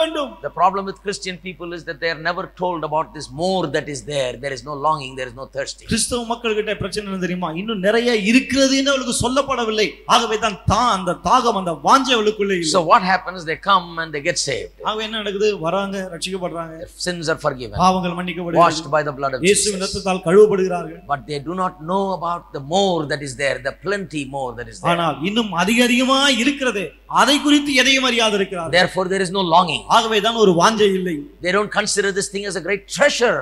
வேண்டும். The problem with Christian people is that they are never told about this more that is there. There is no longing, there is no thirsting. கிறிஸ்தவ மக்கள் கிட்ட பிரச்சனை என்ன தெரியுமா? இன்னும் நிறைய இருக்கிறது என்று அவளுக்கு சொல்லப்படவில்லை. ஆகவே தான் அந்த தாகம் அந்த வாஞ்சை அவளுக்குள்ளே இல்லை. So what happens? They come and they get saved. ஆக என்ன நடக்குது? வராங்க, ரட்சிக்கப்படுறாங்க. Sins are forgiven. பாவங்கள் மன்னிக்கப்படுகிறது. Washed by the blood of Jesus. இயேசுவின் இரத்தத்தால் கழுவப்படுகிறார்கள். But they do not know about the more that is there, the plenty more that is there. ஆனால் இன்னும் அதிகமாக இருக்கிறது. அதை குறித்து எதையும் அறியாது இருக்கிறார்கள். Therefore there is no longing. ஆகவே தான் ஒரு வாஞ்சை இல்லை. They don't consider this thing as a great treasure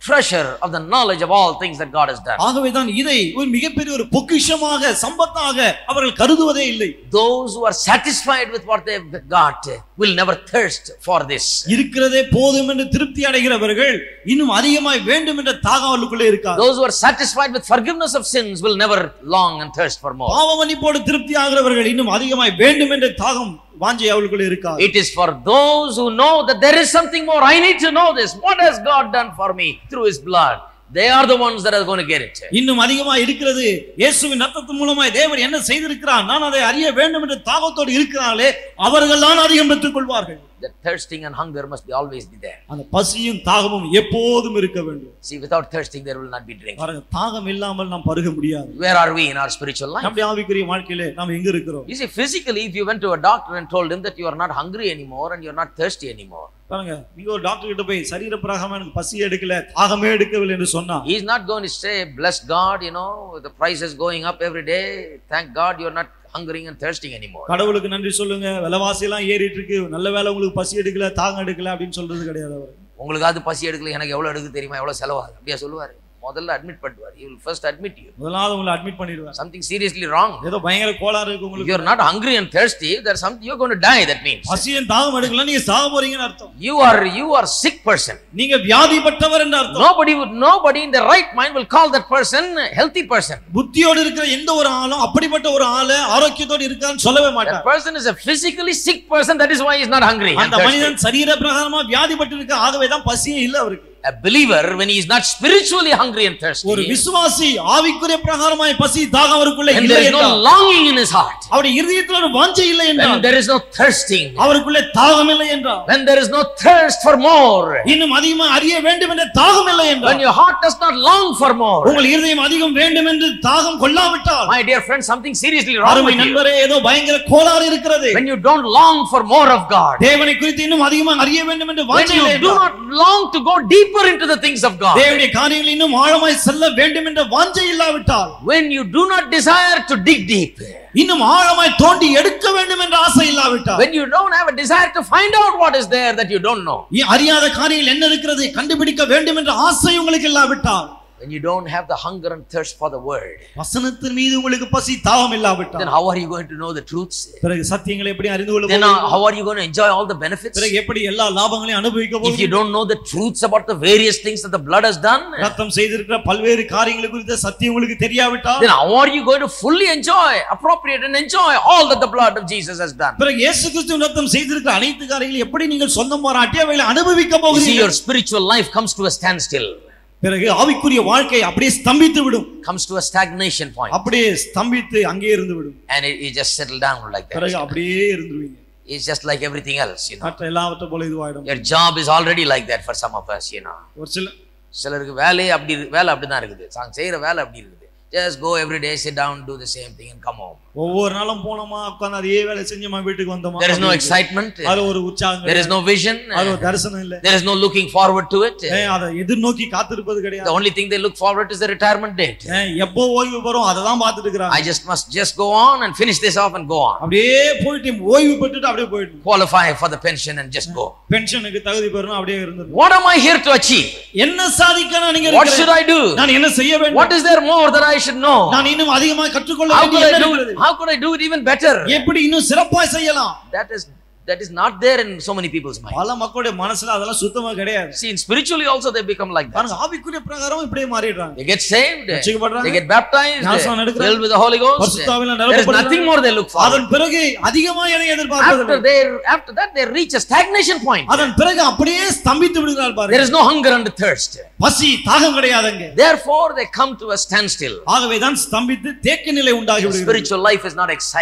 of the knowledge of all things that God has done. ஆகவே தான் இதை ஒரு மிகப்பெரிய ஒரு பொக்கிஷமாக சம்பத்தாக அவர்கள் கருதுவதே இல்லை. Those who are satisfied with what they've got will never thirst for this. இருக்கிறதே போதும் என்று திருப்தி அடைகிறவர்கள் இன்னும் அதிகமாய் வேண்டும் என்ற தாகம் அவர்களுக்குள்ளே இருக்காது. Those who are satisfied with forgiveness of sins will never long and thirst for more. பாவ மன்னிப்போடு திருப்தி ஆகிறவர்கள் இன்னும் அதிகமாய் வேண்டும் என்ற தாகம் வாஞ்சை அவர்களுக்குள்ளே இருக்காது. It is for those who know that there is something more. I need to know this. What has God done for me through his blood? They are the ones that are going to get it. இன்னும் அதிகமாக இருக்கிறது. இயேசுவின் இரத்தத்தின் மூலமாய் தேவன் என்ன செய்திருக்கிறார், நான் அதை அறிய வேண்டும் என்ற தாகத்தோடு இருக்கிறார்களே அவர்கள் தான் அதிகம் பெற்றுக் கொள்வார்கள். The thirsting and hunger must be always be there. அந்த பசியும் தாகமும் எப்போதும் இருக்க வேண்டும். See, without thirsting there will not be drink. பாருங்க, தாகம் இல்லாமல் நாம் பருக முடியாது. Where are we in our spiritual life? நம்முடைய ஆவிக்குரிய வாழ்க்கையிலே நாம் எங்க இருக்கிறோம்? You see, physically if you went to a doctor and told him that you are not hungry anymore and you are not thirsty anymore, பாருங்க, நீங்க ஒரு doctor கிட்ட போய் சரீரப்பிரகாரமா எனக்கு பசி எடுக்கல, தாகமே எடுக்கவில்லை என்று சொன்னா, he is not going to say, bless God, you know, the price is going up every day, thank God you are not hungering and thirsting anymore. கடவுளுக்கு நன்றி சொல்லுங்க, விலைவாசி எல்லாம் ஏறிட்டு இருக்கு, நல்ல வேளை உங்களுக்கு பசி எடுக்கல, தாகம் எடுக்கல அப்படினு சொல்றது கிடையாது அவர். உங்களுக்கு அது பசி எடுக்கல, எனக்கு எவ்வளவு எடுக்கு தெரியுமா, எவ்வளவு செலவாகுது அப்படியே சொல்லுவாரு. முதல்ல அட்மிட் பண்ணுவார். he will first admit you. முதலாவது உங்களை அட்மிட் பண்ணிடுவார். something seriously wrong. ஏதோ பயங்கர கோளாறு இருக்கு உங்களுக்கு. you are not hungry and thirsty, there's something you are going to die, that means. பசியும் தாகம் எடுக்கல, நீங்க சாக போறீங்கன்னு அர்த்தம். you are sick person. நீங்க வியாதிப்பட்டவர் என்று அர்த்தம். nobody in the right mind will call that person healthy person. புத்தியோடு இருக்கிற எந்த ஒரு ஆளும் அப்படிப்பட்ட ஒரு ஆளு ஆரோக்கியத்தோடு இருக்கான்னு சொல்லவே மாட்டார். that person is a physically sick person, that is why he is not hungry. அந்த மனிதன் சரீர பிரகாரமா வியாதிப்பட்டு இருக்க, ஆகவே தான் பசியே இல்ல அவருக்கு. a believer, when he is not spiritually hungry and thirsty, ஒரு விசுவாசி ஆவிக்குரிய பிரகாரமாய் பசி தாகம் அவருக்குள்ள இல்லை there is no longing in his heart, அவருடைய இதயத்தில் ஒரு வாஞ்சை இல்லை என்றால், when there is no thirsting, அவருக்குள்ள தாகம் இல்லை என்றால், when there is no thirst for more, இன்னும் அதிகமா அறிய வேண்டும் என்ற தாகம் இல்லை என்றால், when your heart does not long for more, உங்கள் இதயம் அதிகம் வேண்டும் என்று தாகம் கொள்ளாவிட்டால், my dear friend, something seriously wrong அருமை with you. நண்பரே, ஏதோ பயங்கர கோளாறு இருக்கிறது. when you don't long for more of God, தேவனை குறித்து இன்னும் அதிகமா அறிய வேண்டும் என்று வாஞ்சை when இல்லை you do not long to go deeper into the things of God, தேவனுடைய காரியங்களில் இன்னும் ஆழமாய் செல்ல வேண்டும் என்ற வாஞ்சை இல்லாவிட்டால், when you do not desire to dig deep, இன்னும் ஆழமாய் தோண்டி எடுக்க வேண்டும் என்ற ஆசை இல்லாவிட்டால், when you don't have a desire to find out what is there that you don't know, அறியாத காரியங்கள் என்ன இருக்கிறது கண்டுபிடிக்க வேண்டும் என்ற ஆசை உங்களுக்கு இல்லாவிட்டால், when you don't have the hunger and thirst for the word, வசனத்தின் மீது உங்களுக்கு பசி தாகம் இல்லாவிட்டால், then how are you going to know the truths? பிறகு சத்தியங்களை எப்படி அறிந்து கொள்ள then போகிறீர்கள்? how are you going to enjoy all the benefits? பிறகு எப்படி எல்லா லாபங்களையும் அனுபவிக்க if you போகிறீர்கள்? don't know the truths about the various things that the blood has done, ரத்தம் செய்திருக்கிற பல்வேறு காரியங்களை குறித்த சத்தியம் உங்களுக்கு தெரியாவிட்டால், then how are you going to fully enjoy, appropriate and enjoy all that the blood of Jesus has done? பிறகு இயேசு கிறிஸ்துவின் ரத்தம் செய்திருக்கிற அனைத்து காரியங்களை எப்படி நீங்கள் சொந்தம் பாராட்டி அவைகளை அனுபவிக்க You see, போகிறீர்கள்? your spiritual life comes to a standstill, பிறகு ஆவிக்குரிய வாழ்க்கை அப்படியே ஸ்தம்பித்து விடும், comes to a stagnation point, அப்படியே ஸ்தம்பித்து அங்கே இருந்து விடும். and it just settle down like பிறகு that. அப்படியே இருந்துருவீங்க. It's just like everything else, you know. மற்ற எல்லாவற்றை போல இதுவாயிடும். Your job is already like that for some of us, you know. ஒரு சிலருக்கு வேலை அப்படிதான் இருக்குது, செய்யற வேலை அப்படி இருக்குது. just go every day, sit down, do the same thing and come home. ஒவ்வொரு நாளும் போனோமா, உட்கார்ந்து அதே வேலை செஞ்சோமா, வீட்டுக்கு வந்தோமா. There is no excitement, அது ஒரு உற்சாகம், there is no vision, அது ஒரு தரிசனம் இல்ல, there is no looking forward to it. அதை எதிர்நோக்கி காத்திருப்பது கிடையாது. The only thing they look forward to is the retirement date. எப்போ ஓய்வு வரும் அதை தான் பார்த்துட்டு இருக்காங்க. I must just go on and finish this off and go on. அப்படியே போயிட்டு ஓய்வு பெற்றுட்டு அப்படியே போயிட்டு qualify for the pension and just go. பென்ஷனுக்கு தகுதி பெறணும், அப்படியே இருந்துரு. What am I here to achieve? என்ன சாதிக்கணும் நீங்க? What should I do? நான் என்ன செய்ய வேண்டும்? What is there more that I should know? நான் இன்னும் அதிகமாக கற்றுக்கொள்ள வேண்டியது என்ன இருக்கிறது? How could I do it even better? எப்படி இன்னும் சிறப்பாய் செய்யலாம்? That is not there in so many people's mind. பல மக்களுடைய மனசுல அதெல்லாம் சுத்தமா கிடையாது. See, spiritually also they become like that. பாருங்க, ஆவிக்குரிய பிரகாரம் இப்படியே மாறிடுறாங்க. They get saved, ரட்சிக்கப்படுறாங்க, they get baptized, ஞானஸ்நானம் எடுக்கறாங்க, filled with the Holy Ghost. பரிசுத்தாவியால் There is nothing more they look for. அதன் பிறகு அதிகமா எதை எதிர்பார்க்கறது? After that they reach a stagnation point. அதன் பிறகு அப்படியே ஸ்தம்பித்து விடுகிறார்கள் பாருங்க. There is no hunger and thirst. பசி தாகம் கிடையாதுங்க. Therefore they come to a standstill. ஆகவே தான் ஸ்தம்பித்து தேக்க நிலை உண்டாகி விடுகிறது. Spiritual life is not exciting.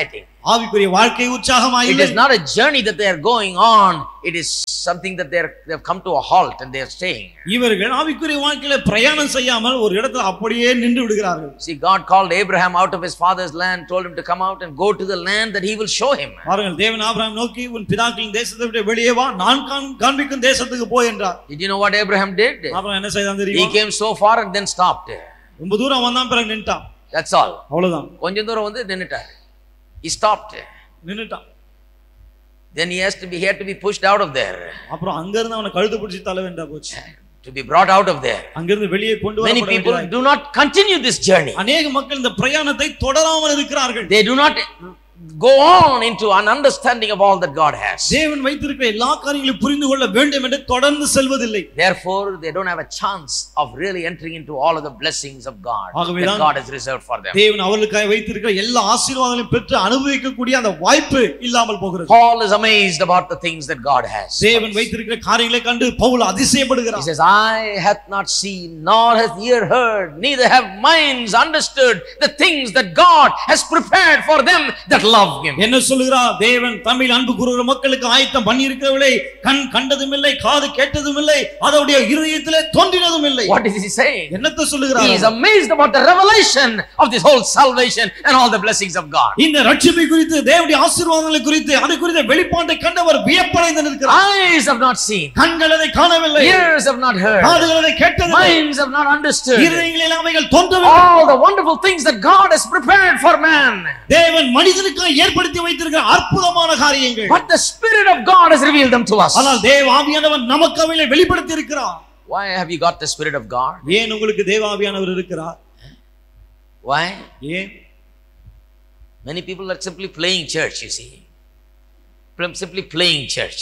ஆவிக்குரிய வாழ்க்கை உற்சாகமா It இல்லை. is not a journey that they are going on. It is something that they have come to a halt and they are staying. இவர்கள் ஆவிக்குரிய வாழ்க்கையில பிரயாணம் செய்யாமல் ஒரு இடத்துல அப்படியே நின்று விடுகிறார்கள். See, God called Abraham out of his father's land, told him to come out and go to the land that he will show him. பாருங்கள், தேவன் ஆபிரகாம் நோக்கி உன் பிதாக்களின் தேசத்தை விட்டு வெளியே வா, நான் காண்பிக்கும் தேசத்துக்கு போ என்றார். Did you know what Abraham did? Abraham என்ன செய்தான் தெரியுமா? He came so far and then stopped. ரொம்ப தூரம் வந்தான், பிறகு நின்னுட்டான். That's all. அவ்வளவுதான். கொஞ்சம் தூரம் வந்து நின்னுட்டார். He stopped. நின்னுட்டான். Then he had to be pushed out of there. அப்புறம் அங்க இருந்து அவனை கழுத்து பிடிச்சி தள்ள வேண்டியதா போச்சு. To be brought out of there. அங்க இருந்து வெளியே கொண்டு Many people do not continue this journey. அநேக மக்கள் இந்த பிரயாணத்தை தொடராமல் இருக்கிறார்கள். They do not go on into an understanding of all that God has. தேவன் வைத்திருக்கிற எல்லா காரியங்களையும் புரிந்து கொள்ள வேண்டும் என்று தொடர்ந்து செல்வதில்லை. Therefore they don't have a chance of really entering into all of the blessings of God that God has reserved for them. தேவன் அவர்களுக்காக வைத்திருக்கிற எல்லா ஆசீர்வாதங்களையும் பெற்று அனுபவிக்கக்கூடிய அந்த வாய்ப்பு இல்லாமல் போகிறது. Paul is amazed about the things that God has. தேவன் வைத்திருக்கிற காரியங்களை கண்டு Pavul அதிசயப்படுகிறார். He says, "Eye hath not seen, nor hath ear heard, neither have minds understood the things that God has prepared for them that love him." என்ன சொல்கிறார்? தேவன் தமிழ் அன்பு கூறுகிற மக்களுக்கு ஆயத்தம் பண்ணி இருக்கிறவளை கண் கண்டதும் இல்லை, காது கேட்டதும் இல்லை, அவருடைய இதயத்திலே தோன்றினதும் இல்லை. What is he saying? என்னத்தை சொல்கிறார்? He is amazed about the revelation of this whole salvation and all the blessings of God. இந்த ரட்சிப்பை குறித்து, தேவனுடைய ஆசீர்வாதங்களை குறித்து, அது குறித்த வெளிப்பாட்டை கண்டவர் வியப்படைந்து நிற்கிறார். Eyes have not seen, கண்கள் அதை காணவில்லை, ears have not heard, காதுகள் அதை கேட்டதில்லை, minds have not understood இதயங்களில் அவைகள் தோன்றவில்லை. all the wonderful things that God has prepared for man. தேவன் மனிதனுக்கு ஏற்படுத்தி வைத்திருக்கிற அற்புதமான காரியங்கள். But the Spirit of God has revealed them to us. ஆனால் தேவ ஆவியானவர் நமக்கு அவைகளை வெளிப்படுத்தி இருக்கிறார். Why have you got the Spirit of God? ஏன் உங்களுக்கு தேவ ஆவியானவர் இருக்கிறார்? Why? ஏன்? Many people are simply playing church, you see. Simply playing church.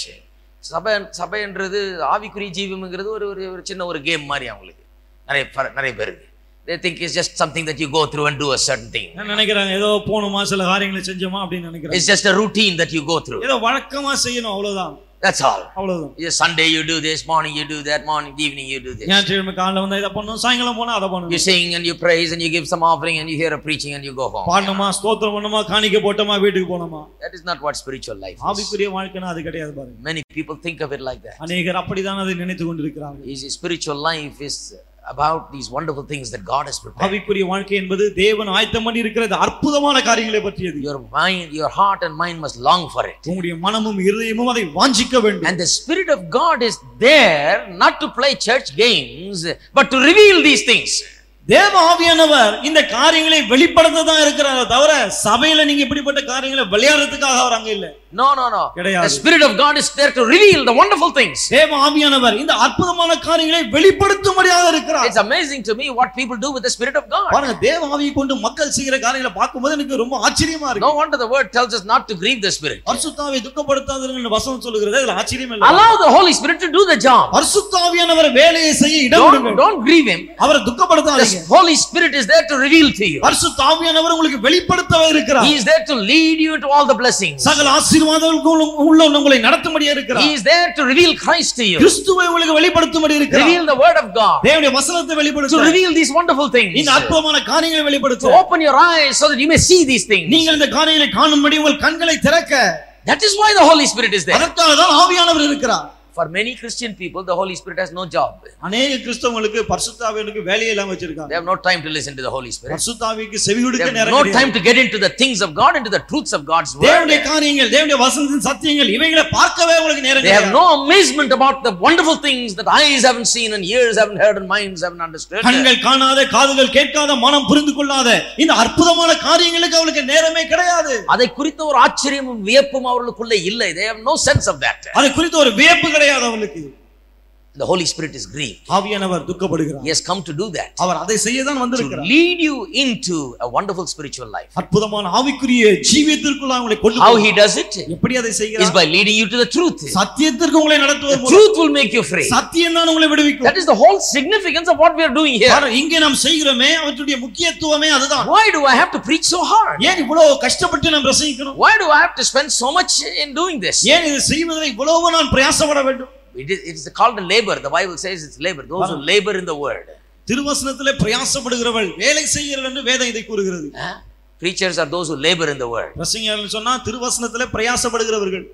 சபை என்றது ஆவிக்குரிய ஜீவம்ங்கிறது ஒரு சின்ன ஒரு கேம் மாதிரி அவங்களுக்கு நிறைய பேருக்கு. They think it's just something that you go through and do a certain thing. நான் நினைக்கிறேன் ஏதோ போணுமா சில காரியங்களை செஞ்சோமா அப்படி நினைக்கிறேன். It's just a routine that you go through. ஏதோ வழக்கமா செய்யணும் அவ்வளவுதான். That's all. அவ்வளவுதான். Yes, Sunday you do this, morning you do that, evening you do this. ஞாயிற்றுக்கிழமை காலையில வந்து இத பண்ணனும், சாயங்காலம் போனா அத பண்ணனும். You sing and you praise and you give some offering and you hear a preaching and you go home. பாடணுமா, ஸ்தோத்திரம் பண்ணணுமா, காணிக்கை போட்டோமா, வீட்டுக்கு போணுமா. That is not what spiritual life is. ஆவிக்குரிய வாழ்க்கைனா அது கிடையாது பாருங்க. Many people think of it like that. அநேகர் அப்படிதான் அதை நினைத்துக் கொண்டிருக்கிறார்கள். Spiritual life is about these wonderful things that God has prepared. ஆவிக்குரிய வாழ்க்கை என்பது தேவன் ஆயத்தம் பண்ணி இருக்கிற அற்புதமான காரியங்களை பற்றியது. Your mind, your heart and mind must long for it. உங்களுடைய மனமும் இதயமும் அதை வாஞ்சிக்க வேண்டும். And the Spirit of God is there not to play church games but to reveal these things. தேவ ஆவியானவர் இந்த காரியங்களை வெளிப்படுத்த தான் இருக்கிறார், தவிர சபையில நீங்க இப்படிப்பட்ட காரியங்களை விளையாடுறதுக்காக அவர் அங்க இல்ல. No. The Spirit of God is there to reveal the wonderful things. தேவ ஆவியானவர் இந்த அற்புதமான காரியங்களை வெளிப்படுத்தும்படியாக இருக்கிறார். It's amazing to me what people do with the Spirit of God. பாருங்க, தேவ ஆவியை கொண்டு மக்கள் செய்கிற காரியங்களை பார்க்கும்போது எனக்கு ரொம்ப ஆச்சரியமா இருக்கு. No wonder the word tells us not to grieve the Spirit. பரிசுத்த ஆவியை துக்கப்படுத்தாதீர்கள் வசனம் சொல்லுகிறது. அதுல ஆச்சரியம் இல்ல. Allow the Holy Spirit to do the job. பரிசுத்த ஆவியானவர் வேலையை செய்ய இடம் கொடுங்க. Don't grieve him. அவரை துக்கப்படுத்தாதீங்க. The Holy Spirit is there to reveal to you. பரிசுத்த ஆவியானவர் உங்களுக்கு வெளிப்படுத்தவே இருக்கிறார். He is there to lead you into all the blessings. சகல ஆசீர்வாதங்களுக்கும் உள்ள உங்களை நடத்தும்படியா இருக்கிறார். He is there to reveal Christ to you. கிறிஸ்துவை உங்களுக்கு வெளிப்படுத்தும்படி இருக்கிறார். Reveal the word of God. தேவனுடைய வசனத்தை வெளிப்படுத்த. To reveal these wonderful things. இந்த அற்புதமான காரியங்களை வெளிப்படுத்த. To open your eyes so that you may see these things. நீங்கள் இந்த காரியங்களை காணும்படி உங்கள் கண்களை திறக்க. That is why the Holy Spirit is there. அதற்காக தான் ஆவியானவர் இருக்கிறார். For many Christian people, the Holy Spirit has no job. அநேக கிறிஸ்தவங்களுக்கு பரிசுத்த ஆவியானவருக்கு வேலையே இல்லாம வச்சிருக்காங்க. They have no time to listen to the Holy Spirit. பரிசுத்த ஆவிக்கு செவிகொடுக்க நேரம் கிடையாது. No time to get into the things of God, into the truths of God's word. தேவனுடைய காரியங்கள், தேவனுடைய வசனத்தின் சத்தியங்கள் இவைகளை பார்க்கவே உங்களுக்கு நேரம் கிடையாது. They கிடையாது. have no amazement about the wonderful things that eyes haven't seen and ears haven't heard and minds haven't understood. கண்கள் காணாத, காதுகள் கேட்காத, மனம் புரிந்து கொள்ளாத இந்த அற்புதமான காரியங்களுக்கு அவங்களுக்கு நேரமே கிடையாது. அதை குறித்த ஒரு ஆச்சரியமும் வியப்பும் அவர்களுக்குள்ள இல்லை. They have no sense of that. அது குறித்த ஒரு வியப்பு கிடையாது அவங்களுக்கு. The Holy Spirit is grieved. ஆவியானவர் துக்கப்படுகிறார். He has come to do that. அவர் அதை செய்ய தான் வந்திருக்கிறார். To lead you into a wonderful spiritual life. அற்புதமான ஆவிக்குரிய ஜீவியத்திற்குள்ள உங்களை கொண்டு How he does it? எப்படி அதை செய்கிறார்? Is by leading you to the truth. சத்தியத்திற்கு உங்களை நடத்துவது மூலம். Truth will make you free. சத்தியம் தான் உங்களை விடுவிக்கும். That is the whole significance of what we are doing here. இங்கே நாம் செய்கிறோமே அவற்றுடைய முக்கியத்துவமே அதுதான். Why do I have to preach so hard? ஏன் இவ்வளவு கஷ்டப்பட்டு நாம் பிரசங்கிக்கணும்? Why do I have to spend so much in doing this? ஏன் இதை செய்வதில் இவ்வளவு நான் பிரயாசப்பட வேண்டும்? It is called a labor. The Bible says it's labor. Those who labor in the word. திருவசனத்திலே பிரயாசப்படுகிறவர்கள் வேலை செய்கிறார்கள் என்று வேதம் இதை கூறுகிறது. Preachers are those who labor in the word. பிரசங்கியார்கள் சொன்னா திருவசனத்திலே பிரயாசப்படுகிறவர்கள்.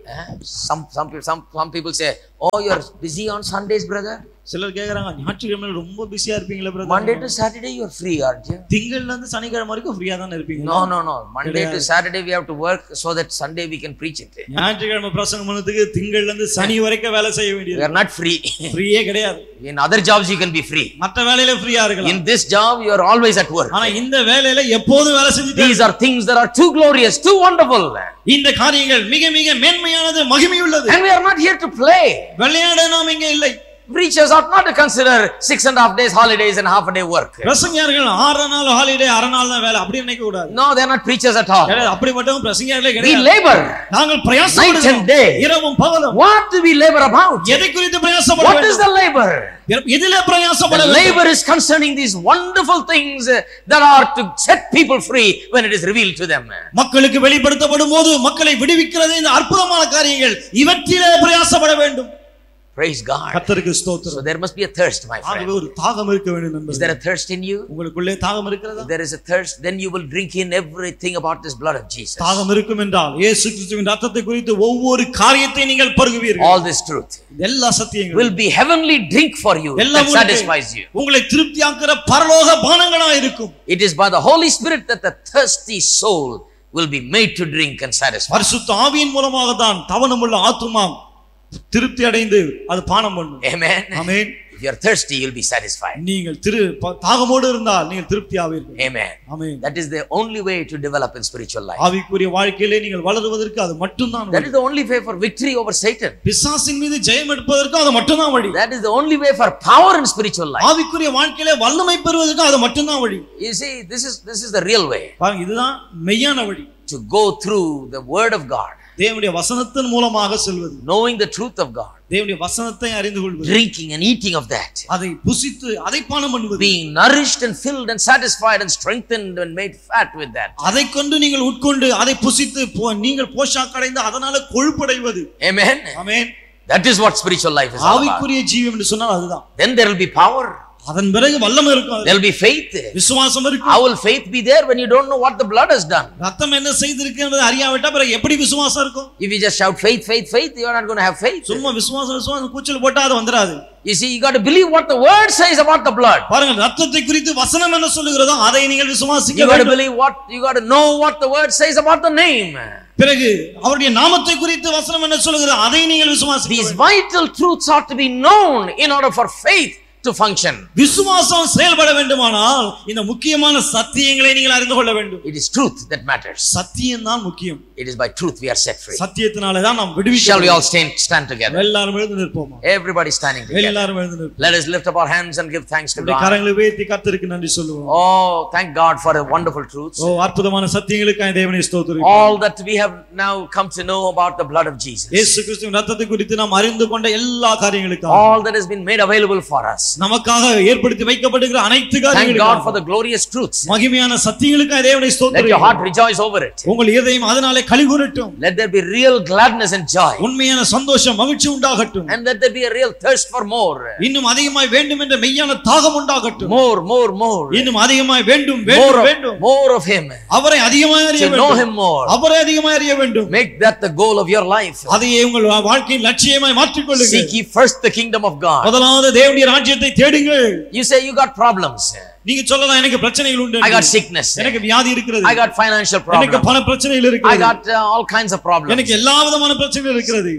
Some people say, "Oh, you're busy on Sundays, brother." சிலர் கேக்குறாங்க, ஞாயிற்றுக்கிழமையில ரொம்ப பிஸியா இருப்பீங்களா brother? Monday to Saturday you are free, aren't you? திங்கள்ல இருந்து சனிக்கிழமை வரைக்கும் ஃப்ரீயா தான இருப்பீங்க? No. Monday to Saturday we have to work so that Sunday we can preach it. ஞாயிற்றுக்கிழமை பிரசங்கம் பண்ணதுக்கு திங்கள்ல இருந்து சனி வரைக்கும் வேலை செய்ய வேண்டியது. We are not free. ஃப்ரீயே கிடையாது. In other jobs you can be free. மற்ற வேலையில ஃப்ரீயா இருக்கலாம். In this job you are always at work. ஆனா இந்த வேலையில எப்போதும் வேலை செஞ்சிட்டே. These are things that are too glorious, too wonderful. இந்த காரியங்கள் மிக மிக மேன்மையானது, மகிமையுள்ளது. And we are not here to play. விளையாட நாம் இங்க இல்லை. Preachers ought not to consider 6.5 days holidays and half a day work. பிரசங்கியார்கள் 6 நாள் ஹாலிடே, 6 நாள் தான் வேலை அப்படி நினைக்க கூடாது. No, they are not preachers at all. அப்படிப்பட்ட பிரசங்கியார்களே கிடையாது. We labor. நாங்கள் பிரயாசப்படுகிறோம். Night and day. இரவும் பகலும். What do we labor about? எதை குறித்து பிரயாசப்பட வேண்டும்? What is the labor? எதிலே பிரயாசப்பட The வேண்டும்? labor is concerning these wonderful things that are to set people free when it is revealed to them. மக்களுக்கு வெளிப்படுத்தப்படும் போது மக்களை விடுவிக்கிறது இந்த அற்புதமான காரியங்கள், இவற்றிலே பிரயாசப்பட வேண்டும். Praise God. கர்த்தருக்கு ஸ்தோத்திரம். So there must be a thirst, my friend. ஆகவே ஒரு தாகம் இருக்க வேண்டும் நண்பர்களே. Is there a thirst in you? உங்களுக்குள்ளே தாகம் இருக்கிறதா? If there is a thirst, then you will drink in everything about this blood of Jesus. தாகம் இருக்கும் என்றால் இயேசு கிறிஸ்துவின் இரத்தத்தை குறித்து ஒவ்வொரு காரியத்தை நீங்கள் பருகுவீர்கள். All this truth எல்லா சத்தியங்களும் will be heavenly drink for you that satisfies you. உங்களை திருப்தியாக்குற பரலோக பானங்களா இருக்கும். It is by the Holy Spirit that the thirsty soul will be made to drink and satisfy. பரிசுத்த ஆவியின் மூலமாக தான் தவனமுள்ள ஆத்துமா திருப்தி அடைந்து அது பானம் பண்ணும். Amen. Amen. If you are thirsty, you will be satisfied. நீங்கள் தாகமோடு இருந்தால் நீங்கள் திருப்தி ஆவீர்கள். Amen. Amen. That is the only way to develop in spiritual life. ஆவிக்குரிய வாழ்க்கையிலே நீங்கள் வளருவதற்கு அது மட்டும்தான் வழி. That is the only way for victory over Satan. பிசாசின் மீது ஜெயம் எடுப்பதற்கு அது மட்டும்தான் வழி. That is the only way for power in spiritual life. ஆவிக்குரிய வாழ்க்கையிலே வல்லமை பெறுவதற்கு அது மட்டும்தான் வழி. You see, this is the real way. பாருங்க, இதுதான் மெய்யான வழி. To go through the word of God. தேவனுடைய வசனத்தின் மூலமாக செல்வது. Knowing the truth of God. தேவனுடைய வசனத்தை அறிந்து கொள்வது. Drinking and eating of that. அதை புசித்து அதை பானம் பண்ணுவது. Being nourished and filled and satisfied and strengthened and made fat with that. அதை கொண்டு நீங்கள் உட்கொண்டு அதை புசித்து நீங்கள் போஷாக்கடைந்து அதனால கொழுப்படைவது. Amen. Amen. That is what spiritual life is all about. ஆவிக்குரிய ஜீவன் என்று சொன்னால் அதுதான். Then there will be power. அதன் பிறகு வல்லமை இருக்கும். There will be faith. விசுவாசம் இருக்கும். How will faith be there when you don't know what the blood has done? ரத்தம் என்ன செய்திருக்கு என்பதை அறியாவிட்டா பிறகு எப்படி விசுவாசம் இருக்கும்? If you just shout faith, faith, faith, you are not going to have faith. சும்மா விசுவாசம் கூச்சல் போட்டா அது வந்துராது. You see, you got to believe what the word says about the blood. பாருங்க, ரத்தத்தை குறித்து வசனம் என்ன சொல்லுகிறதோ அதை நீங்கள் விசுவாசிக்க You got to வேண்டும். believe you got to know what the word says about the name. பிறகு அவருடைய நாமத்தை குறித்து வசனம் என்ன சொல்லுகிறதோ அதை நீங்கள் விசுவாசிக்க These வேண்டும். vital truths ought to be known in order for faith to function. விசுவாசம் செயல்பட வேண்டுமானால் இந்த முக்கியமான சத்தியங்களை நீங்கள் அறிந்து கொள்ள வேண்டும். It is truth that matters. சத்தியம் தான் முக்கியம். It is by truth we are set free. சத்தியத்தினாலே தான் நாம் விடுவிக்கப்படுகிறோம். Shall we all stand together? எல்லாரும் எழுந்து நிற்போமா? Everybody standing together. எல்லாரும் எழுந்து நிற்போம். Let us lift up our hands and give thanks to God. கரங்களை உயர்த்தி கர்த்தருக்கு நன்றி சொல்லுவோம். Oh, thank God for a wonderful truths. ஓ, அற்புதமான சத்தியங்களுக்காக தேவனை ஸ்தோத்திரிக்கிறோம். All that we have now come to know about the blood of Jesus. இயேசு கிறிஸ்துவின் இரத்தத்தை குறித்து நாம் அறிந்து கொண்ட எல்லா காரியங்களுக்காக, All that has been made available for us. நமக்காக ஏற்படுத்தி வைக்கப்படுகிற அனைத்து Thank God காரியங்களுக்காக, for the glorious truths. மகிமையான சத்தியங்களுக்காக தேவனை Let your ஸ்தோத்திரிக்கிறோம். heart rejoice over it. உங்கள் இதயம் அதனாலே களிகூரட்டும். Let there be real gladness and joy. உண்மையான சந்தோஷம் மகிழ்ச்சி உண்டாகட்டும். And let there be a real thirst for more. இன்னும் அதிகமாய் வேண்டும் என்ற மெய்யான தாகம் உண்டாகட்டும். More. இன்னும் அதிகமாய் வேண்டும் வேண்டும். More of Him. அவரை அதிகமாய் அறிய To know வேண்டும். Him more. அவரை அதிகமாய் அறிய வேண்டும். Make that the goal of your life. அதையே உங்கள் வாழ்க்கையின் லட்சியமாய் மாற்றிக் கொள்ளுங்கள். Seek ye first the kingdom of God. முதலாவது தேவனுடைய ராஜ்யத்தை தேடுங்கள். You say you got problems. நீங்க சொல்லலாம், எனக்கு பிரச்சனைகள் உண்டு. I got sickness. எனக்கு வியாதி இருக்கிறது. I got financial எனக்கு problems. பண பிரச்சனைகள் I இருக்கிறது. got all kinds of problems. எனக்கு எல்லா விதமான பிரச்சனைகள் இருக்கிறது.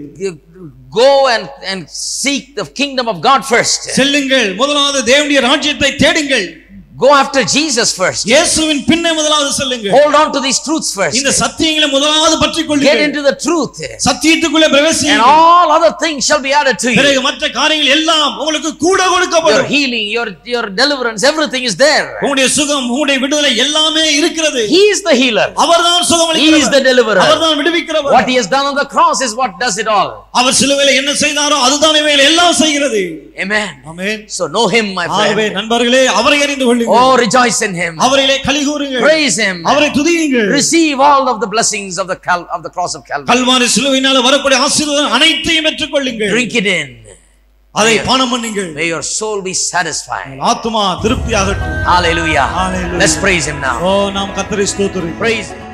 Go and seek the kingdom of God first. செல்லுங்கள், முதலாவது தேவனுடைய ராஜ்யத்தை தேடுங்கள். Go after Jesus first. இயேசுவின் பின்னே முதலாவது செல்லுங்கள். Hold on to these truths first. இந்த சத்தியங்களை முதலாவது பற்றிக் Get கொள்ளுங்கள். into the truth. சத்தியத்துக்குள்ளே And பிரவேசியுங்கள். all other things shall be added to you. பிறகு மற்ற காரியங்கள் எல்லாம் உங்களுக்கு கூட Your கொடுக்கப்படும். healing, your deliverance, everything is there. உங்களுடைய சுகம், உங்களுடைய விடுதலை எல்லாமே இருக்கிறது. He is the healer. அவர்தான் சுகம் He is the அளிக்கிறவர். deliverer. அவர்தான் விடுவிக்கிறவர். What He has done on the cross is what does it all. அவர் சிலுவையில் என்ன செய்தாரோ அதுதான் இவைகள் எல்லாம் செய்கிறது. Amen. Amen. So know Him, my ஆகவே friend. நண்பர்களே, அவரை அறிந்து கொள்ளுங்கள். Oh, rejoice in Him. அவரிலே களிகூருங்கள். Praise Him. அவரை துதியுங்கள். Receive all of the blessings of the cross of Calvary. Kalvari சிலுவையினால வரக்கூடிய ஆசீர்வாதம் அனைத்தையும் பெற்றுக் கொள்ளுங்கள். Drink it in. அதை பானம் பண்ணுங்கள். May your soul be satisfied. ஆத்துமா திருப்தியாகட்டும். Hallelujah. Hallelujah. Let's praise him now. ஓ நாம் கர்த்தரை ஸ்தோத்திரிக்கிறோம். Praise him.